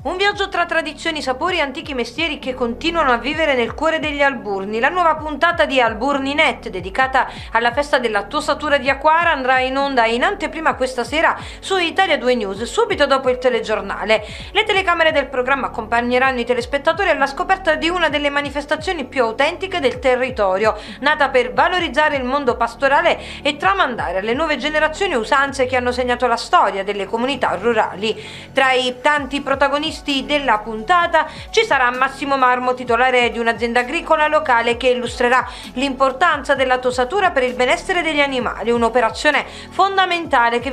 Un viaggio tra tradizioni, sapori e antichi mestieri che continuano a vivere nel cuore degli Alburni. La nuova puntata di Alburninet, dedicata alla festa della tosatura di Acquara, andrà in onda in anteprima questa sera su Italia 2 News, subito dopo il telegiornale. Le telecamere del programma accompagneranno i telespettatori alla scoperta di una delle manifestazioni più autentiche del territorio, nata per valorizzare il mondo pastorale e tramandare alle nuove generazioni usanze che hanno segnato la storia delle comunità rurali. Tra i tanti protagonisti della puntata ci sarà Massimo Marmo, titolare di un'azienda agricola locale, che illustrerà l'importanza della tosatura per il benessere degli animali, un'operazione fondamentale che